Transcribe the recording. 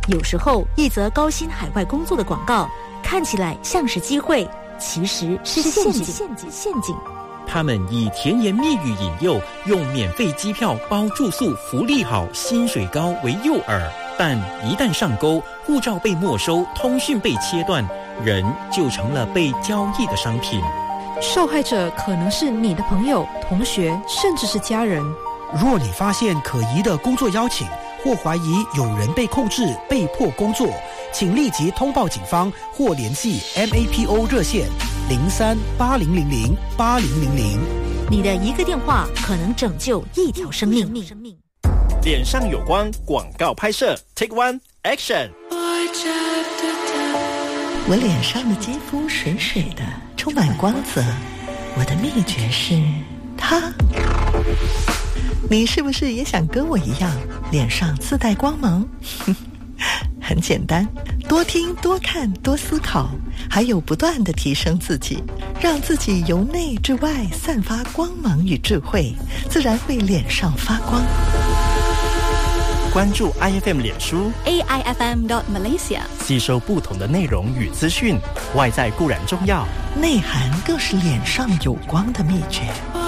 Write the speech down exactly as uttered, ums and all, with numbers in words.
有时候，一则高薪海外工作的广告看起来像是机会，其实是陷阱。陷阱，陷阱。 他们以甜言蜜语引诱，用免费机票、包住宿、福利好、薪水高为诱饵，但一旦上钩，护照被没收，通讯被切断，人就成了被交易的商品。 受害者可能是你的朋友、同学，甚至是家人。 若你发现可疑的工作邀请，或怀疑有人被控制、被迫工作，请立即通报警方或联系 M A P O 热线零三八零零零八零零零。 你的一个电话可能拯救一条生命。 脸上有光广告拍摄 Take One Action。 我脸上的肌肤水水的，充满光泽。我的秘诀是它。你是不是也想跟我一样，脸上自带光芒？很简单，多听多看多思考，还有不断地提升自己，让自己由内至外散发光芒与智慧，自然会脸上发光。 关注 I F M 脸书 A I F M dot Malaysia， 吸收不同的内容与资讯。外在固然重要， 内涵更是脸上有光的秘诀。